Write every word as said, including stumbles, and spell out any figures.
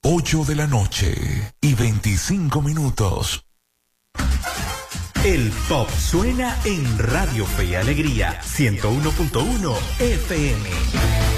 ocho de la noche y veinticinco minutos. El pop suena en Radio Fe y Alegría ciento uno punto uno F M.